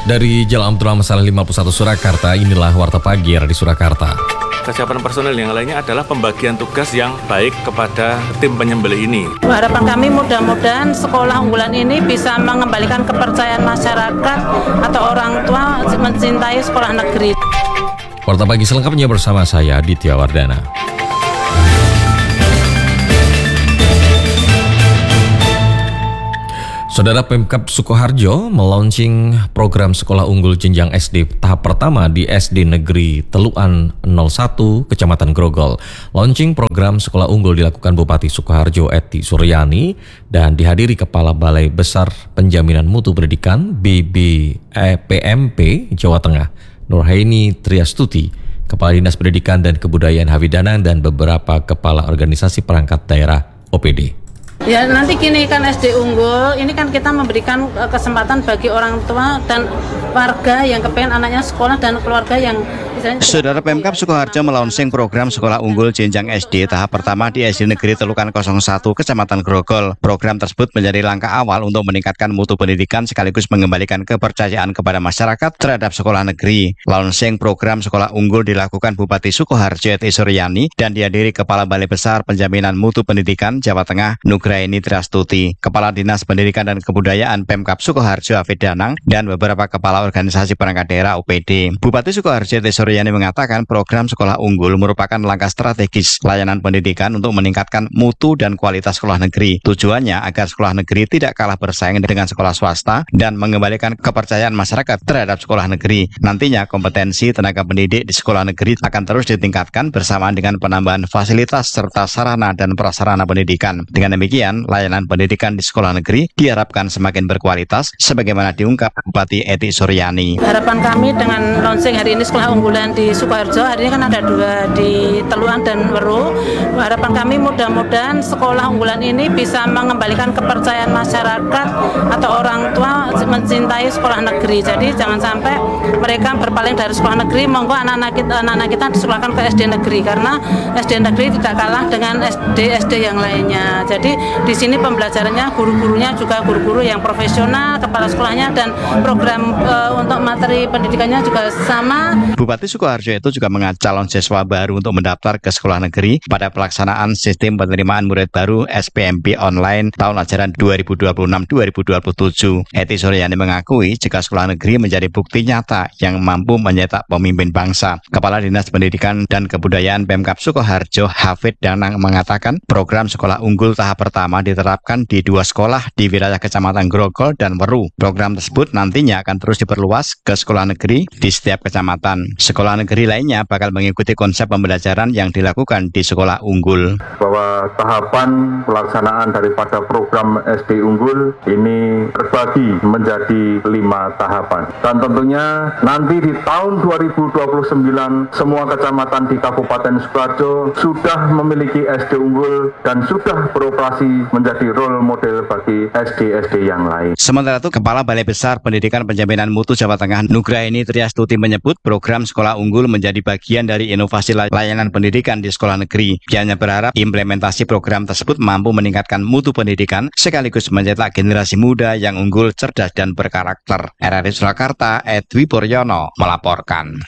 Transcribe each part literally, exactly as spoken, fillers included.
Dari Jalan Abdurrahman Saleh lima puluh satu Surakarta, inilah Warta Pagi di Surakarta. Kesiapan personel yang lainnya adalah pembagian tugas yang baik kepada tim penyembelih ini. Harapan kami mudah-mudahan sekolah unggulan ini bisa mengembalikan kepercayaan masyarakat atau orang tua mencintai sekolah negeri. Warta Pagi selengkapnya bersama saya, Ditya Wardana. Saudara, Pemkab Sukoharjo melaunching program sekolah unggul jenjang S D tahap pertama di S D Negeri Teluan nol satu, Kecamatan Grogol. Launching program sekolah unggul dilakukan Bupati Sukoharjo Ety Suryani dan dihadiri Kepala Balai Besar Penjaminan Mutu Pendidikan B B P M P Jawa Tengah, Nurhaini Triastuti, Kepala Dinas Pendidikan dan Kebudayaan Hafidanang, dan beberapa kepala organisasi perangkat daerah O P D. Ya, nanti kini kan S D unggul, ini kan kita memberikan kesempatan bagi orang tua dan warga yang kepengen anaknya sekolah dan keluarga yang misalnya... Saudara, Pemkab Sukoharjo melaunching program sekolah unggul jenjang S D tahap pertama di S D Negeri Telukan nol satu, Kecamatan Grogol. Program tersebut menjadi langkah awal untuk meningkatkan mutu pendidikan sekaligus mengembalikan kepercayaan kepada masyarakat terhadap sekolah negeri. Launching program sekolah unggul dilakukan Bupati Sukoharjo Ety Suryani dan dihadiri Kepala Balai Besar Penjaminan Mutu Pendidikan Jawa Tengah, Nurhaini Triastuti, Kepala Dinas Pendidikan dan Kebudayaan Pemkab Sukoharjo Hafidanang, dan beberapa kepala organisasi perangkat daerah O P D. Bupati Sukoharjo Ety Suryani mengatakan program sekolah unggul merupakan langkah strategis layanan pendidikan untuk meningkatkan mutu dan kualitas sekolah negeri. Tujuannya agar sekolah negeri tidak kalah bersaing dengan sekolah swasta dan mengembalikan kepercayaan masyarakat terhadap sekolah negeri. Nantinya kompetensi tenaga pendidik di sekolah negeri akan terus ditingkatkan bersamaan dengan penambahan fasilitas serta sarana dan prasarana pendidikan. Dengan demikian, layanan pendidikan di sekolah negeri diharapkan semakin berkualitas sebagaimana diungkap Bupati Ety Suryani. Harapan kami dengan launching hari ini sekolah unggulan di Sukoharjo, hari ini kan ada dua di Teluan dan Weru. Harapan kami mudah-mudahan sekolah unggulan ini bisa mengembalikan kepercayaan masyarakat atau orang tua mencintai sekolah negeri. Jadi jangan sampai mereka berpaling dari sekolah negeri, monggo anak-anak kita, anak-anak kita disekolahkan ke S D negeri, karena S D negeri tidak kalah dengan S D S D yang lainnya. Jadi di sini pembelajarannya guru-gurunya juga guru-guru yang profesional, kepala sekolahnya, dan program e, untuk materi pendidikannya juga sama. Bupati Sukoharjo itu juga mengajak calon siswa baru untuk mendaftar ke sekolah negeri pada pelaksanaan sistem penerimaan murid baru S P M P online tahun ajaran dua ribu dua puluh enam dua ribu dua puluh tujuh. Ety Suryani mengakui jika sekolah negeri menjadi bukti nyata yang mampu mencetak pemimpin bangsa. Kepala Dinas Pendidikan dan Kebudayaan Pemkab Sukoharjo Hafidanang mengatakan program sekolah unggul tahap pertama diterapkan di dua sekolah di wilayah Kecamatan Grogol dan Weru. Program tersebut nantinya akan terus diperluas ke sekolah negeri di setiap kecamatan. Sekolah negeri lainnya bakal mengikuti konsep pembelajaran yang dilakukan di sekolah unggul. Bahwa tahapan pelaksanaan daripada program S D unggul ini terbagi menjadi lima tahapan. Dan tentunya nanti di tahun dua ribu dua puluh sembilan semua kecamatan di Kabupaten Sukoharjo sudah memiliki S D unggul dan sudah beroperasi menjadi role model bagi S D S D yang lain. Sementara itu, Kepala Balai Besar Pendidikan Penjaminan Mutu Jawa Tengah Nurhaini Triastuti menyebut program sekolah unggul menjadi bagian dari inovasi layanan pendidikan di sekolah negeri. Dianya berharap implementasi program tersebut mampu meningkatkan mutu pendidikan sekaligus mencetak generasi muda yang unggul, cerdas, dan berkarakter. R R I Surakarta, Edwi Puryono melaporkan.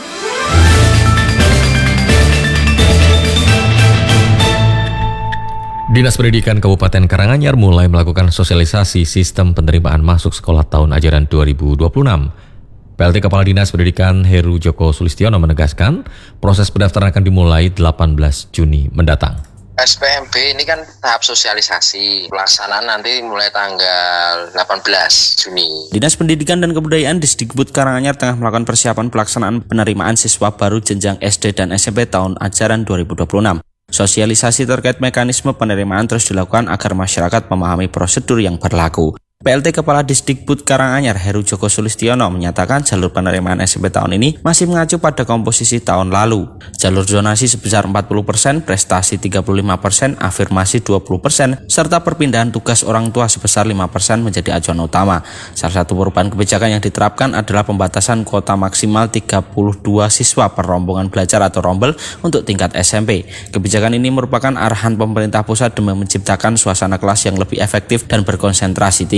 Dinas Pendidikan Kabupaten Karanganyar mulai melakukan sosialisasi sistem penerimaan masuk sekolah tahun ajaran dua ribu dua puluh enam. P L T Kepala Dinas Pendidikan Heru Joko Sulistiono menegaskan proses pendaftaran akan dimulai delapan belas Juni mendatang. S P M B ini kan tahap sosialisasi, pelaksanaan nanti mulai tanggal delapan belas Juni. Dinas Pendidikan dan Kebudayaan Disdikbud Karanganyar tengah melakukan persiapan pelaksanaan penerimaan siswa baru jenjang S D dan S M P tahun ajaran dua ribu dua puluh enam. Sosialisasi terkait mekanisme penerimaan terus dilakukan agar masyarakat memahami prosedur yang berlaku. P L T Kepala Disdikbud Karanganyar Heru Joko Sulistiono menyatakan jalur penerimaan S M P tahun ini masih mengacu pada komposisi tahun lalu. Jalur zonasi sebesar empat puluh persen, prestasi tiga puluh lima persen, afirmasi dua puluh persen, serta perpindahan tugas orang tua sebesar lima persen menjadi acuan utama. Salah satu perubahan kebijakan yang diterapkan adalah pembatasan kuota maksimal tiga puluh dua siswa per rombongan belajar atau rombel untuk tingkat S M P. Kebijakan ini merupakan arahan pemerintah pusat demi menciptakan suasana kelas yang lebih efektif dan berkonsentrasi tinggi.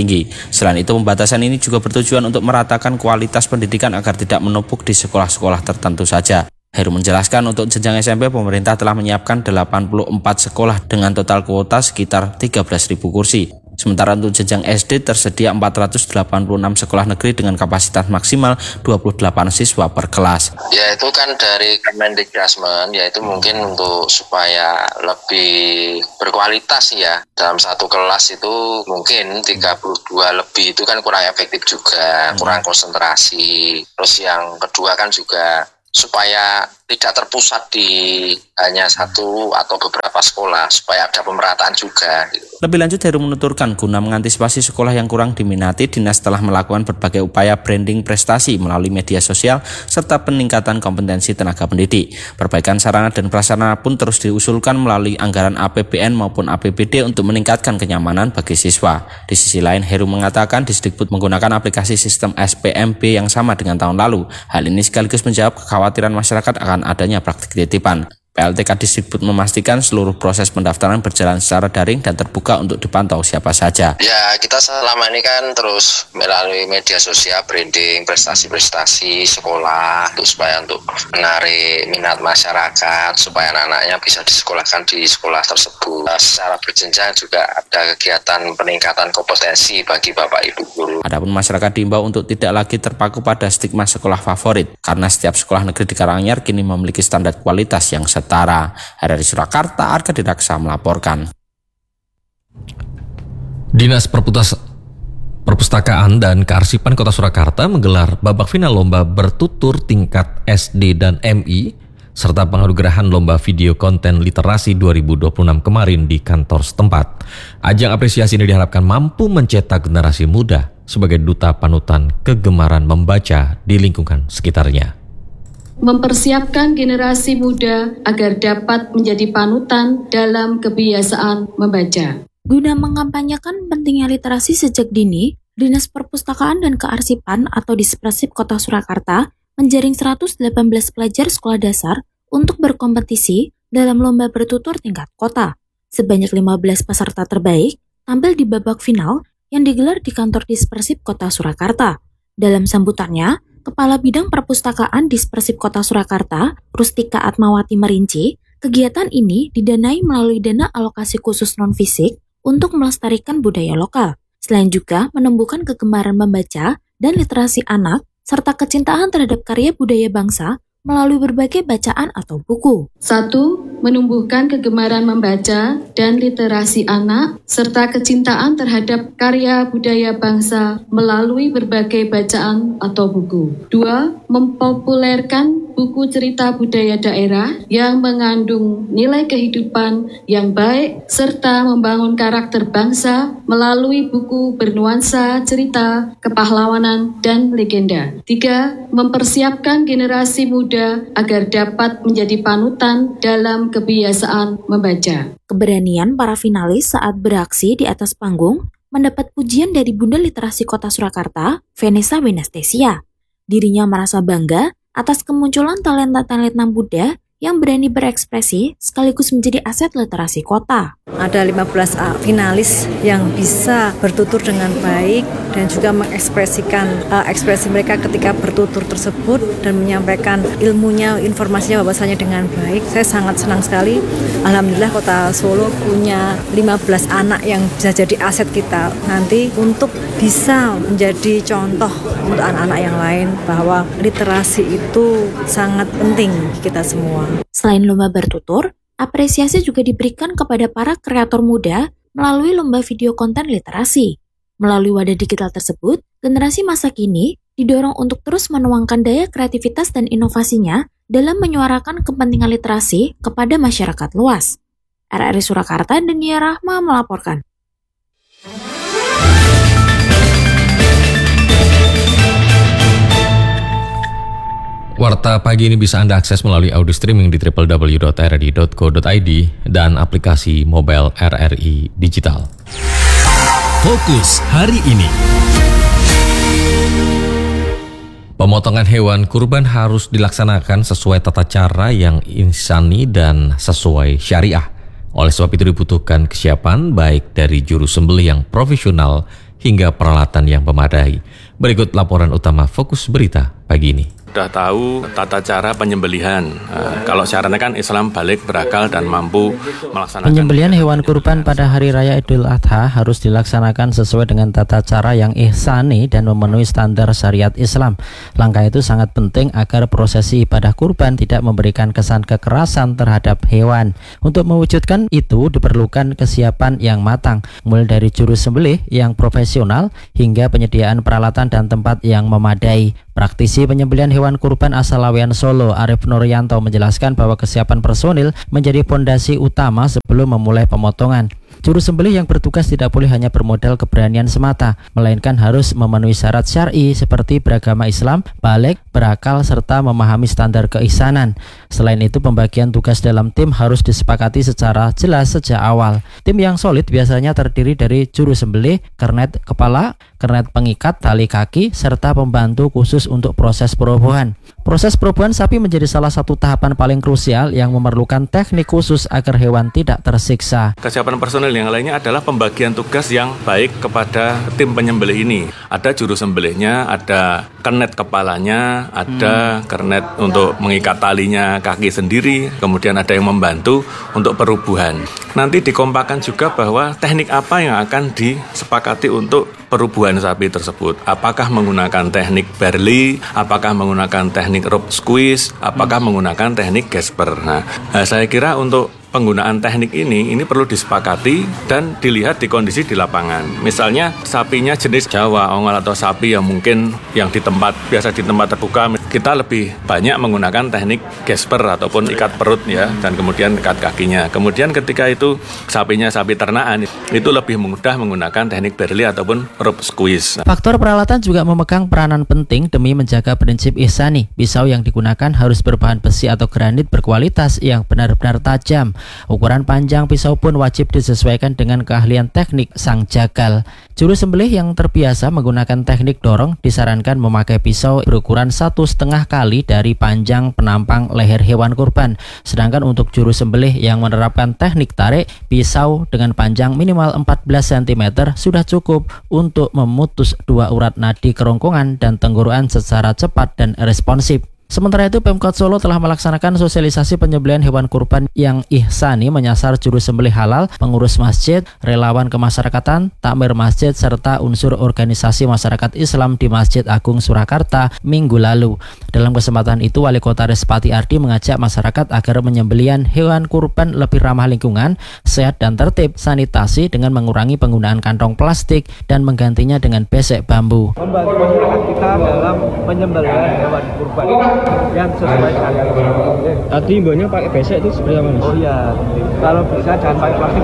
tinggi. Selain itu, pembatasan ini juga bertujuan untuk meratakan kualitas pendidikan agar tidak menumpuk di sekolah-sekolah tertentu saja. Heru menjelaskan untuk jenjang S M P pemerintah telah menyiapkan delapan puluh empat sekolah dengan total kuota sekitar tiga belas ribu kursi. Sementara untuk jenjang S D tersedia empat ratus delapan puluh enam sekolah negeri dengan kapasitas maksimal dua puluh delapan siswa per kelas. Ya itu kan dari Kemendikbudrismen, yaitu mungkin untuk supaya lebih berkualitas ya. Dalam satu kelas itu mungkin tiga puluh dua lebih itu kan kurang efektif juga, kurang konsentrasi. Terus yang kedua kan juga supaya tidak terpusat di hanya satu atau beberapa sekolah, supaya ada pemerataan juga. Lebih lanjut, Heru menuturkan guna mengantisipasi sekolah yang kurang diminati, dinas telah melakukan berbagai upaya branding prestasi melalui media sosial serta peningkatan kompetensi tenaga pendidik. Perbaikan sarana dan prasarana pun terus diusulkan melalui anggaran A P B N maupun A P B D untuk meningkatkan kenyamanan bagi siswa. Di sisi lain, Heru mengatakan Disdikbud menggunakan aplikasi sistem S P M B yang sama dengan tahun lalu. Hal ini sekaligus menjawab kekhawatiran masyarakat akan adanya praktik titipan. P L T K Disdikbud memastikan seluruh proses pendaftaran berjalan secara daring dan terbuka untuk dipantau siapa saja. Ya, kita selama ini kan terus melalui media sosial branding prestasi-prestasi sekolah untuk supaya untuk menarik minat masyarakat supaya anak-anaknya bisa disekolahkan di sekolah tersebut. Secara berjenjang juga ada kegiatan peningkatan kompetensi bagi Bapak Ibu guru. Adapun masyarakat diimbau untuk tidak lagi terpaku pada stigma sekolah favorit karena setiap sekolah negeri di Karanganyar kini memiliki standar kualitas yang setara. R R I Surakarta, Arka Didaksa melaporkan. Dinas Perputas, Perpustakaan dan Kearsipan Kota Surakarta menggelar babak final lomba bertutur tingkat S D dan M I serta penganugerahan lomba video konten literasi dua ribu dua puluh enam kemarin di kantor setempat. Ajang apresiasi ini diharapkan mampu mencetak generasi muda sebagai duta panutan kegemaran membaca di lingkungan sekitarnya. Mempersiapkan generasi muda agar dapat menjadi panutan dalam kebiasaan membaca. Guna mengampanyekan pentingnya literasi sejak dini, Dinas Perpustakaan dan Kearsipan atau Dispersip Kota Surakarta menjaring seratus delapan belas pelajar sekolah dasar untuk berkompetisi dalam lomba bertutur tingkat kota. Sebanyak lima belas peserta terbaik tampil di babak final yang digelar di kantor Dispersip Kota Surakarta. Dalam sambutannya, Kepala Bidang Perpustakaan Dispersip Kota Surakarta, Rustika Atmawati merinci, kegiatan ini didanai melalui dana alokasi khusus non-fisik untuk melestarikan budaya lokal. Selain juga menumbuhkan kegemaran membaca dan literasi anak, serta kecintaan terhadap karya budaya bangsa melalui berbagai bacaan atau buku. Satu, menumbuhkan kegemaran membaca dan literasi anak, serta kecintaan terhadap karya budaya bangsa melalui berbagai bacaan atau buku. Dua, mempopulerkan buku cerita budaya daerah yang mengandung nilai kehidupan yang baik, serta membangun karakter bangsa melalui buku bernuansa cerita, kepahlawanan, dan legenda. Tiga, mempersiapkan generasi muda agar dapat menjadi panutan dalam kebiasaan membaca. Keberanian para finalis saat beraksi di atas panggung mendapat pujian dari Bunda Literasi Kota Surakarta, Vanessa Benestesia. Dirinya merasa bangga atas kemunculan talenta-talenta muda yang berani berekspresi sekaligus menjadi aset literasi kota. Ada lima belas finalis yang bisa bertutur dengan baik dan juga mengekspresikan uh, ekspresi mereka ketika bertutur tersebut dan menyampaikan ilmunya, informasinya bahwasanya dengan baik. Saya sangat senang sekali. Alhamdulillah Kota Solo punya lima belas anak yang bisa jadi aset kita nanti untuk bisa menjadi contoh untuk anak-anak yang lain bahwa literasi itu sangat penting bagi kita semua. Selain lomba bertutur, apresiasi juga diberikan kepada para kreator muda melalui lomba video konten literasi. Melalui wadah digital tersebut, generasi masa kini didorong untuk terus menuangkan daya kreativitas dan inovasinya dalam menyuarakan kepentingan literasi kepada masyarakat luas. R R I Surakarta, Denia Rahma melaporkan. Warta pagi ini bisa Anda akses melalui audio streaming di w w w dot r r i dot co dot i d dan aplikasi mobile R R I Digital. Fokus hari ini. Pemotongan hewan kurban harus dilaksanakan sesuai tata cara yang insani dan sesuai syariah. Oleh sebab itu dibutuhkan kesiapan baik dari juru sembelih yang profesional hingga peralatan yang memadai. Berikut laporan utama Fokus Berita pagi ini. Sudah tahu tata cara penyembelihan. Nah, kalau syaratnya kan Islam balik, berakal, dan mampu melaksanakan. Penyembelihan hewan kurban pada Hari Raya Idul Adha harus dilaksanakan sesuai dengan tata cara yang ihsani dan memenuhi standar syariat Islam. Langkah itu sangat penting agar prosesi ibadah kurban tidak memberikan kesan kekerasan terhadap hewan. Untuk mewujudkan itu diperlukan kesiapan yang matang, mulai dari juru sembelih yang profesional hingga penyediaan peralatan dan tempat yang memadai. Praktisi penyembelihan hewan kurban asal Laweyan Solo, Arif Nuryanto, menjelaskan bahwa kesiapan personil menjadi fondasi utama sebelum memulai pemotongan. Juru sembelih yang bertugas tidak boleh hanya bermodal keberanian semata, melainkan harus memenuhi syarat syar'i seperti beragama Islam, balik, berakal, serta memahami standar keihsanan. Selain itu, pembagian tugas dalam tim harus disepakati secara jelas sejak awal. Tim yang solid biasanya terdiri dari juru sembelih, kernet kepala, kernet pengikat, tali kaki, serta pembantu khusus untuk proses perobohan. Proses perobohan sapi menjadi salah satu tahapan paling krusial yang memerlukan teknik khusus agar hewan tidak tersiksa. Kesiapan personil yang lainnya adalah pembagian tugas yang baik kepada tim penyembelih ini. Ada juru sembelihnya, ada kernet kepalanya, ada hmm. kernet untuk mengikat talinya kaki sendiri, kemudian ada yang membantu untuk perubuhan. Nanti dikompakan juga bahwa teknik apa yang akan disepakati untuk perubuhan sapi tersebut. Apakah menggunakan teknik Berli, apakah menggunakan teknik rope squeeze, apakah hmm. menggunakan teknik Gesper. Nah, saya kira untuk penggunaan teknik ini, ini perlu disepakati dan dilihat di kondisi di lapangan. Misalnya sapinya jenis Jawa, ongol atau sapi yang mungkin yang di tempat, biasa di tempat terbuka, kita lebih banyak menggunakan teknik Gesper ataupun ikat perut ya, dan kemudian ikat kakinya. Kemudian ketika itu sapinya sapi ternakan, itu lebih mudah menggunakan teknik Berli ataupun rope squeeze. Faktor peralatan juga memegang peranan penting demi menjaga prinsip ihsani. Pisau yang digunakan harus berbahan besi atau granit berkualitas yang benar-benar tajam. Ukuran panjang pisau pun wajib disesuaikan dengan keahlian teknik sang jagal. Juru sembelih yang terbiasa menggunakan teknik dorong disarankan memakai pisau berukuran satu setengah kali dari panjang penampang leher hewan kurban. Sedangkan untuk juru sembelih yang menerapkan teknik tarik, pisau dengan panjang minimal empat belas sentimeter sudah cukup untuk memutus dua urat nadi kerongkongan dan tenggorokan secara cepat dan responsif. Sementara itu, Pemkot Solo telah melaksanakan sosialisasi penyembelihan hewan kurban yang ihsani menyasar juru sembelih halal, pengurus masjid, relawan kemasyarakatan, takmir masjid, serta unsur organisasi masyarakat Islam di Masjid Agung Surakarta minggu lalu. Dalam kesempatan itu, Wali Kota Respati Ardi mengajak masyarakat agar penyembelihan hewan kurban lebih ramah lingkungan, sehat dan tertib, sanitasi dengan mengurangi penggunaan kantong plastik dan menggantinya dengan besek bambu. Membantu masyarakat kita dalam penyembelihan hewan kurban yang sesuai syariat. Tadi imbauannya pakai besek itu seperti apa, Mas? Oh iya, kalau bisa jangan pakai plastik,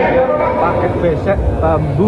pakai besek bambu.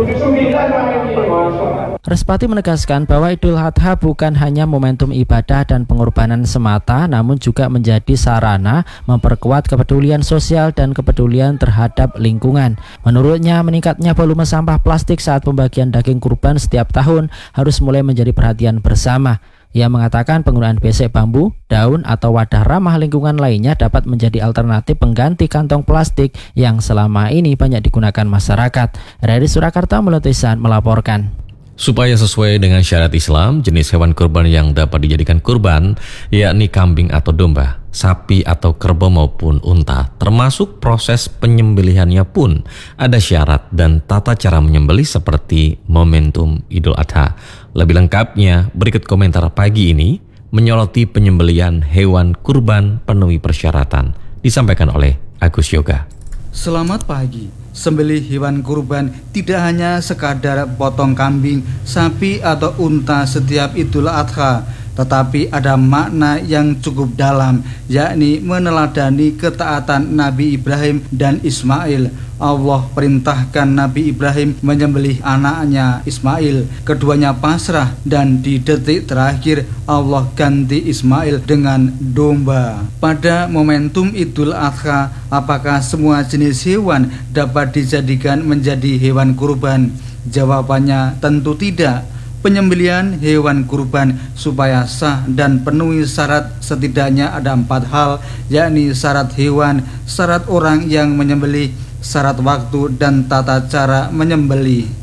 Respati menegaskan bahwa Idul Adha bukan hanya momentum ibadah dan pengorbanan semata, namun juga menjadi sarana memperkuat kepedulian sosial dan kepedulian terhadap lingkungan. Menurutnya, meningkatnya volume sampah plastik saat pembagian daging kurban setiap tahun harus mulai menjadi perhatian bersama. Ia mengatakan penggunaan besek bambu, daun, atau wadah ramah lingkungan lainnya dapat menjadi alternatif pengganti kantong plastik yang selama ini banyak digunakan masyarakat. Dari Surakarta, Melutisan melaporkan. Supaya sesuai dengan syariat Islam, jenis hewan kurban yang dapat dijadikan kurban yakni kambing atau domba, sapi atau kerbau maupun unta. Termasuk proses penyembelihannya pun ada syarat dan tata cara menyembelih seperti momentum Idul Adha. Lebih lengkapnya berikut komentar pagi ini menyoroti penyembelihan hewan kurban penuhi persyaratan. Disampaikan oleh Agus Yoga. Selamat pagi. Sembelih hewan kurban tidak hanya sekadar potong kambing, sapi atau unta setiap Idul Adha, tetapi ada makna yang cukup dalam, yakni meneladani ketaatan Nabi Ibrahim dan Ismail. Allah perintahkan Nabi Ibrahim menyembelih anaknya Ismail. Keduanya pasrah dan di detik terakhir Allah ganti Ismail dengan domba. Pada momentum Idul Adha, apakah semua jenis hewan dapat dijadikan menjadi hewan kurban? Jawabannya tentu tidak. Penyembelihan hewan kurban supaya sah dan penuhi syarat setidaknya ada empat hal, yakni syarat hewan, syarat orang yang menyembelih, syarat waktu, dan tata cara menyembelih.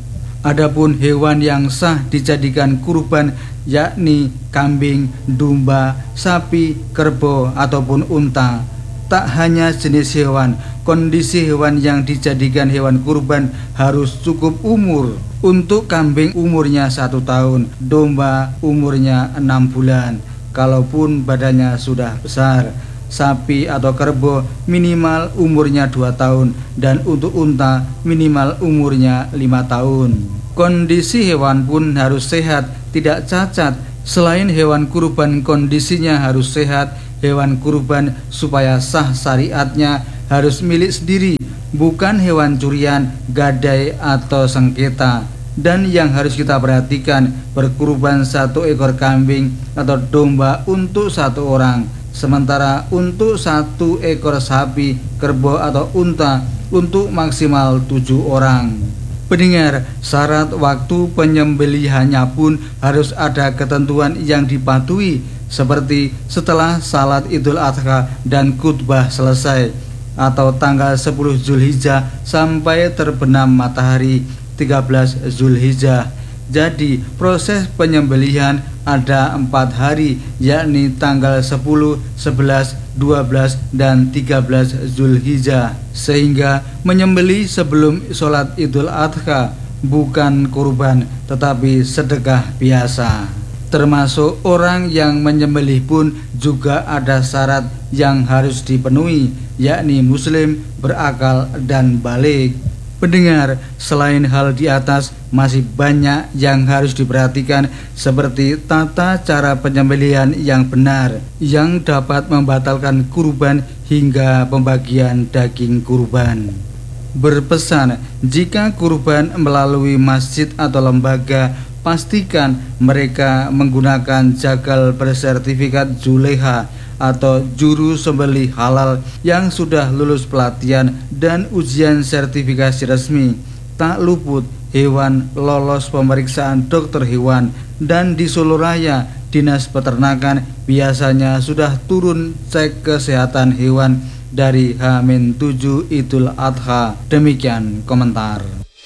Adapun hewan yang sah dijadikan kurban yakni kambing, domba, sapi, kerbau ataupun unta. Tak hanya jenis hewan, kondisi hewan yang dijadikan hewan kurban harus cukup umur. Untuk kambing umurnya satu tahun, domba umurnya enam bulan, kalaupun badannya sudah besar. Sapi atau kerbau minimal umurnya dua tahun, dan untuk unta minimal umurnya lima tahun. Kondisi hewan pun harus sehat, tidak cacat. Selain hewan kurban kondisinya harus sehat, hewan kurban supaya sah syariatnya harus milik sendiri, bukan hewan curian, gadai atau sengketa. Dan yang harus kita perhatikan, berkurban satu ekor kambing atau domba untuk satu orang, sementara untuk satu ekor sapi, kerbau atau unta untuk maksimal tujuh orang. Pendengar, syarat waktu penyembelihannya pun harus ada ketentuan yang dipatuhi, seperti setelah salat Idul Adha dan khutbah selesai, atau tanggal sepuluh Zulhijjah sampai terbenam matahari tiga belas Zulhijjah. Jadi proses penyembelihan ada empat hari, yakni tanggal sepuluh, sebelas, dua belas, dan tiga belas Zulhijjah. Sehingga menyembelih sebelum sholat Idul Adha bukan kurban, tetapi sedekah biasa. Termasuk orang yang menyembelih pun juga ada syarat yang harus dipenuhi, yakni muslim, berakal, dan balik. Pendengar, selain hal di atas masih banyak yang harus diperhatikan, seperti tata cara penyembelihan yang benar yang dapat membatalkan kurban hingga pembagian daging kurban. Berpesan, jika kurban melalui masjid atau lembaga, pastikan mereka menggunakan jagal bersertifikat Zuleha atau juru sembelih halal yang sudah lulus pelatihan dan ujian sertifikasi resmi. Tak luput hewan lolos pemeriksaan dokter hewan, dan di Solo Raya Dinas Peternakan biasanya sudah turun cek kesehatan hewan dari H tujuh Idul Adha. Demikian komentar.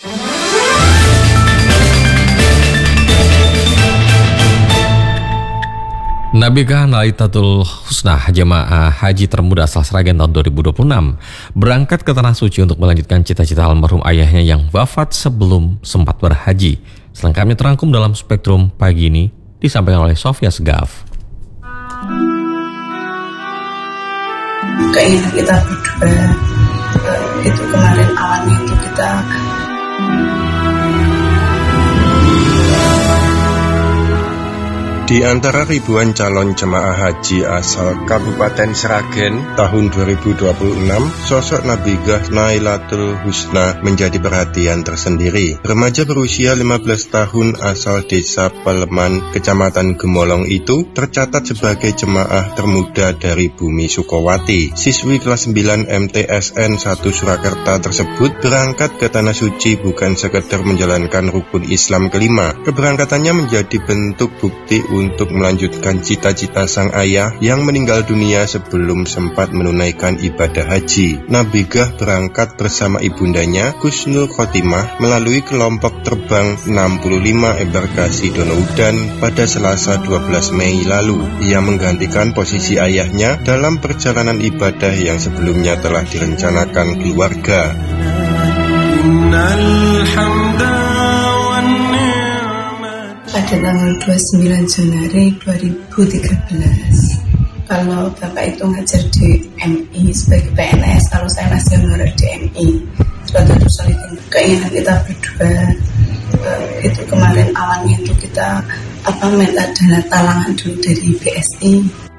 Nabigah Nalitatul Husnah, jemaah haji termuda asal Sragen tahun dua ribu dua puluh enam, berangkat ke Tanah Suci untuk melanjutkan cita-cita almarhum ayahnya yang wafat sebelum sempat berhaji. Selengkapnya terangkum dalam Spektrum pagi ini, disampaikan oleh Sofia Segaf. Keinginan kita berdua itu kemarin awalnya itu kita Di antara ribuan calon jemaah haji asal Kabupaten Sragen tahun dua ribu dua puluh enam, sosok Nabigah Nailatul Husna menjadi perhatian tersendiri. Remaja berusia lima belas tahun asal Desa Peleman, Kecamatan Gemolong itu tercatat sebagai jemaah termuda dari Bumi Sukowati. Siswi kelas sembilan M T S N satu Surakarta tersebut berangkat ke Tanah Suci bukan sekedar menjalankan rukun Islam kelima. Keberangkatannya menjadi bentuk bukti untuk melanjutkan cita-cita sang ayah yang meninggal dunia sebelum sempat menunaikan ibadah haji. Nabigah berangkat bersama ibundanya Kusnul Khotimah melalui kelompok terbang enam puluh lima embarkasi Donoudan pada Selasa dua belas Mei lalu. Ia menggantikan posisi ayahnya dalam perjalanan ibadah yang sebelumnya telah direncanakan keluarga. Pada tanggal dua puluh sembilan Januari dua ribu tiga belas, kalau Bapak itu ngajar di M I sebagai P N S, kalau saya masih honorer di M I. Suatu soliditas keinginan kita berdua itu kemarin awalnya itu kita apa minta dana talangan dulu dari B S I.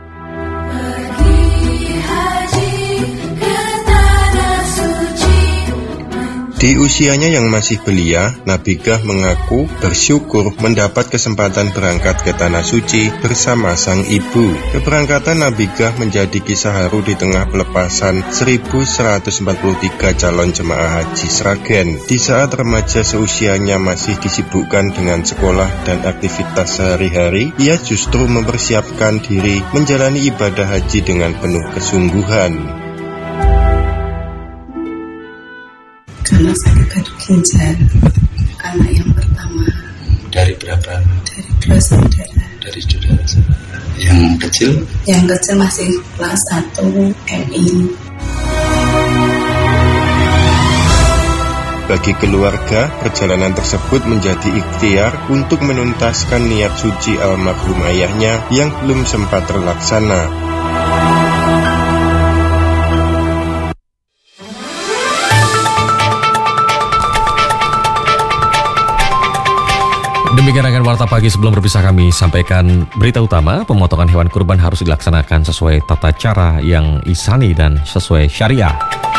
Di usianya yang masih belia, Nabigah mengaku bersyukur mendapat kesempatan berangkat ke Tanah Suci bersama sang ibu. Keberangkatan Nabigah menjadi kisah haru di tengah pelepasan seribu seratus empat puluh tiga calon jemaah haji Sragen. Di saat remaja seusianya masih disibukkan dengan sekolah dan aktivitas sehari-hari, ia justru mempersiapkan diri menjalani ibadah haji dengan penuh kesungguhan. Karena sakit gaduh ginjal, anak yang pertama dua saudara. Dari saudara. Yang kecil? Yang kecil masih kelas satu M I. Bagi keluarga, perjalanan tersebut menjadi ikhtiar untuk menuntaskan niat suci almarhum ayahnya yang belum sempat terlaksana. Demikian rangkaian Warta Pagi. Sebelum berpisah kami sampaikan berita utama. Pemotongan hewan kurban harus dilaksanakan sesuai tata cara yang ihsani dan sesuai syariah.